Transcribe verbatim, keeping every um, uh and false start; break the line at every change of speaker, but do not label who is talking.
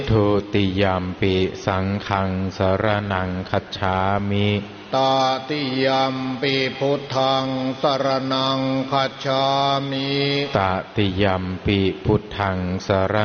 ทุติยัมปิสังฆังสรณังคัจฉามิ
ตติยัมปิพุทธังสรณังคัจฉามิ
ตติยัมปิพุทธังสร